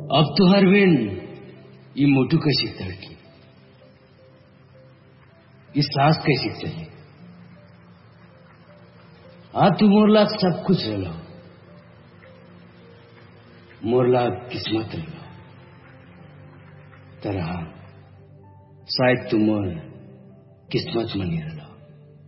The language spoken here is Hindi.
अब तो हरवेन ये मोटू कैसी तड़की, ये सांस कैसी चले। तू मोरला सब कुछ रलो, मोरला किस्मत रलो तरह शायद तुम किस्मत में नहीं रलो।